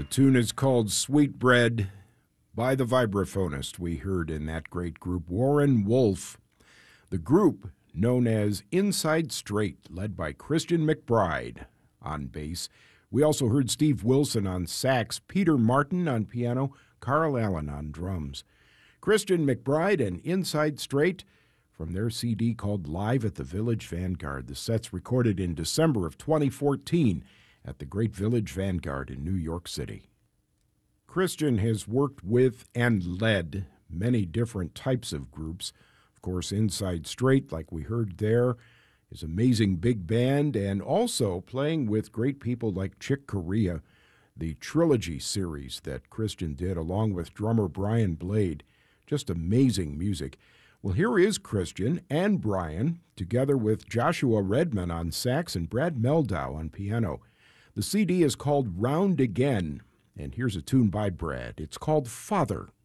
tune is called Sweet Bread by the vibraphonist we heard in that great group, Warren Wolf. The group, known as Inside Straight, led by Christian McBride on bass. We also heard Steve Wilson on sax, Peter Martin on piano, Carl Allen on drums. Christian McBride and Inside Straight from their CD called Live at the Village Vanguard. The set's recorded in December of 2014 at the Great Village Vanguard in New York City. Christian has worked with and led many different types of groups. Of course, Inside Straight, like we heard there, his amazing big band, and also playing with great people like Chick Corea, the Trilogy series that Christian did along with drummer Brian Blade. Just amazing music. Well, here is Christian and Brian, together with Joshua Redman on sax and Brad Meldow on piano. The CD is called Round Again, and here's a tune by Brad. It's called Father.